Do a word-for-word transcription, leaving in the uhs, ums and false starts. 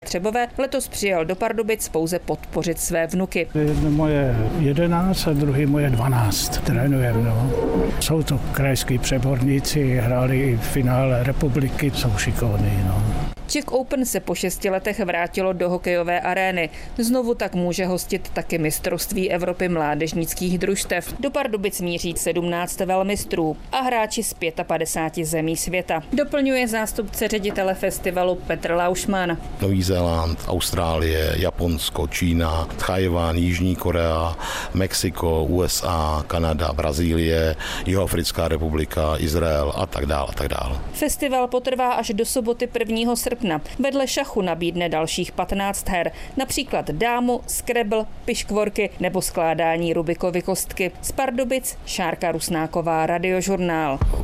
Třebové letos přijel do Pardubic pouze podpořit své vnuky. Jedno moje jedenáct a druhý moje dvanáct. Trénujem, no. Jsou to krajský přeborníci, hráli i v finále republiky, jsou šikovní, no. Czech Open se po šesti letech vrátilo do hokejové arény. Znovu tak může hostit taky mistrovství Evropy mládežnických družstev. Do Pardubic míří sedmnáct velmistrů a hráči z padesát pět zemí světa. Doplňuje zástupce ředitele festivalu Petr Laušman. Nový Zéland, Austrálie, Japonsko, Čína, Tchajwan, Jižní Korea, Mexiko, U S A, Kanada, Brazílie, Jihoafrická republika, Izrael a tak dále a tak dále. Festival potrvá až do soboty prvního srpna. Vedle šachu nabídne dalších patnáct her, například dámu, scrabble, piškvorky nebo skládání Rubikovy kostky. Z Pardubic Šárka Rusnáková, Radiožurnál.